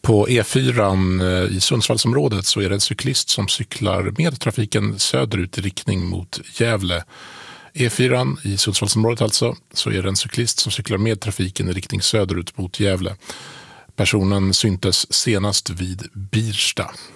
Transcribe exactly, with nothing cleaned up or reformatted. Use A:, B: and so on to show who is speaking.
A: På E fyran i Sundsvallsområdet så är det en cyklist som cyklar med trafiken söderut i riktning mot Gävle. E fyran i Sundsvallsområdet alltså, så är det en cyklist som cyklar med trafiken i riktning söderut mot Gävle. Personen syntes senast vid Birsta.